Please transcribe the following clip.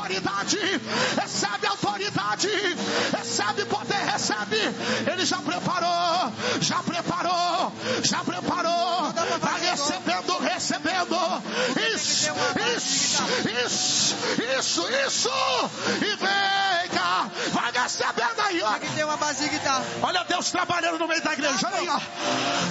autoridade, recebe autoridade, recebe poder, recebe. Ele já preparou, já preparou, já preparou. Vai recebendo, recebendo. Isso. E vem cá, vai recebendo aí, ó. Aqui tem uma basílica. Olha Deus trabalhando no meio da igreja, olha aí, ó.